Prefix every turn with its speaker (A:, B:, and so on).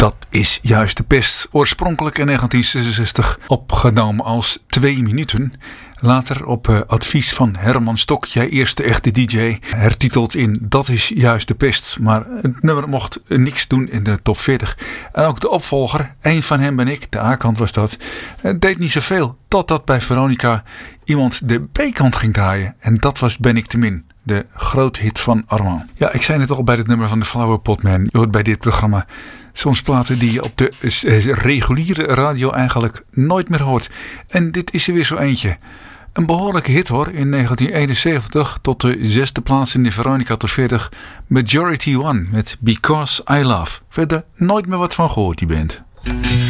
A: Dat is juist de pest. Oorspronkelijk in 1966 opgenomen als 2 minuten. Later op advies van Herman Stok, jij eerste echte DJ, hertiteld in Dat is juist de pest. Maar het nummer mocht niks doen in de top 40. En ook de opvolger, Eén van hem ben ik, de A-kant was dat, deed niet zoveel. Totdat bij Veronica iemand de B-kant ging draaien. En dat was Ben ik te min. De grote hit van Armand. Ja, ik zei het al bij het nummer van de Flower Pot Man. Je hoort bij dit programma soms platen die je op de reguliere radio eigenlijk nooit meer hoort. En dit is er weer zo eentje. Een behoorlijke hit hoor, in 1971 tot de 6e plaats in de Veronica Top 40. Majority One met Because I Love. Verder nooit meer wat van gehoord die band.